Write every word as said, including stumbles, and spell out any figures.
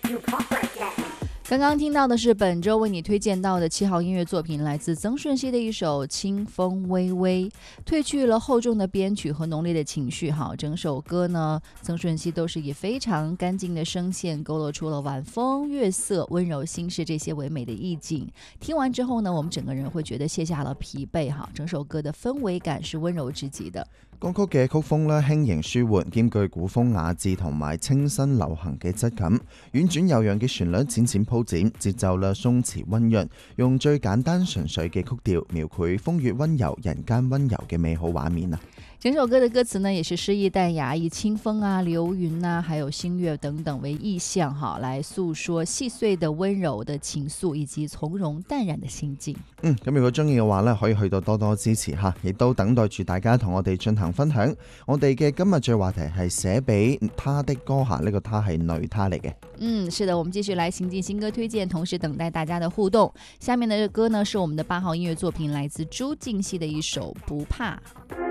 刚刚听到的是本周为你推荐到的七号音乐作品，来自曾舜晞的一首《清风微微》，褪去了厚重的编曲和浓烈的情绪。好，整首歌呢，曾舜晞都是以非常干净的声线勾勒出了晚风、月色、温柔心事这些唯美的意境。听完之后呢，我们整个人会觉得卸下了疲惫。哈，整首歌的氛围感是温柔至極的。 歌曲嘅曲風咧輕盈舒緩，兼具古風雅致同埋清新流行嘅質感，婉轉悠揚嘅旋律淺淺鋪展，節奏咧鬆弛溫潤，用最簡單純粹嘅曲調描繪風月溫柔、人間溫柔嘅美好畫面啊！ 整首歌的歌詞呢，也是詩意淡雅，以清風啊、流雲啊，還有星月等等為意象，哈，來訴說細碎的溫柔的情愫，以及從容淡然的心境。 嗯，咁如果中意嘅話咧，可以去到多多支持吓，亦都等待住大家同我哋進行分享。我哋嘅今日最話題係寫俾他的歌下，呢、這個他係女他嚟嘅。 嗯，是的，我們繼續來行進新歌推薦，同時等待大家的互動。下面的歌呢，是我們的八號音樂作品，來自朱婧汐的一首《不怕》。